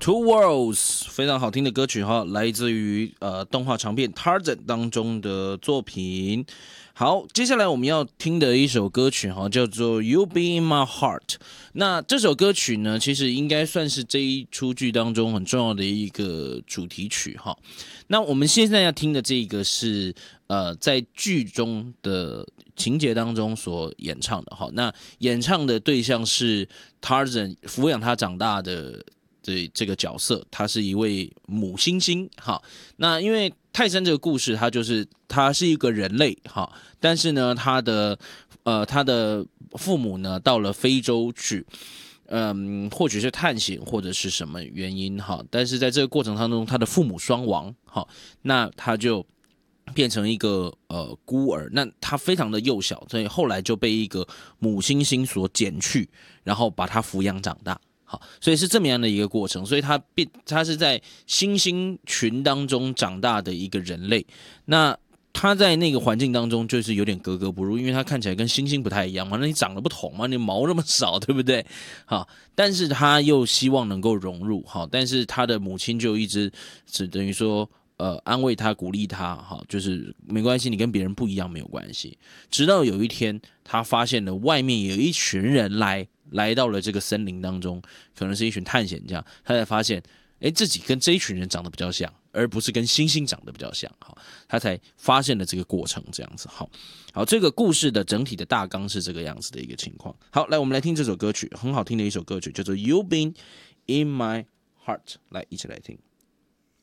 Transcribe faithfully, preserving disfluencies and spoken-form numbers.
Two Worlds 非常好听的歌曲哈，来自于呃动画长片 Tarzan 当中的作品。好，接下来我们要听的一首歌曲哈，叫做 You Be in My Heart。那这首歌曲呢，其实应该算是这一出剧当中很重要的一个主题曲哈。那我们现在要听的这个是呃在剧中的情节当中所演唱的哈。那演唱的对象是 Tarzan 抚养他长大的。对这个角色，他是一位母猩猩哈。那因为泰山这个故事，他就是他是一个人类哈，但是呢，他的呃他的父母呢到了非洲去，嗯，或许是探险或者是什么原因哈，但是在这个过程当中，他的父母双亡哈，那他就变成一个呃孤儿，那他非常的幼小，所以后来就被一个母猩猩所捡去，然后把他抚养长大。好，所以是这么样的一个过程，所以他变，他是在猩猩群当中长大的一个人类。那他在那个环境当中就是有点格格不入，因为他看起来跟猩猩不太一样嘛，那你长得不同嘛，你毛那么少，对不对？好，但是他又希望能够融入，好，但是他的母亲就一直只等于说。呃，安慰他，鼓励他，哈，就是没关系，你跟别人不一样没有关系。直到有一天，他发现了外面有一群人来，来到了这个森林当中，可能是一群探险家，他才发现，哎，自己跟这一群人长得比较像，而不是跟猩猩长得比较像，好，他才发现了这个过程，这样子，好，好，这个故事的整体的大纲是这个样子的一个情况。好，来，我们来听这首歌曲，很好听的一首歌曲，叫做《You Been in My Heart》，来，一起来听。